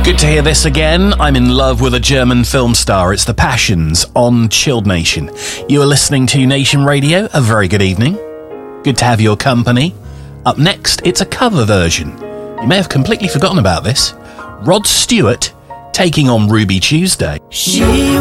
Good to hear this again. I'm in love with a German film star. It's The Passions on Chilled Nation. You are listening to Nation Radio. A very good evening. Good to have your company. Up next, it's a cover version. You may have completely forgotten about this. Rod Stewart taking on Ruby Tuesday.